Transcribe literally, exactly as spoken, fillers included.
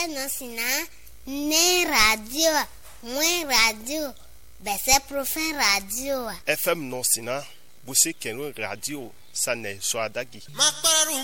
F M non sina ne radio moins radio bese profen radio F M non sina busi kenu radio sane so adagi Makparun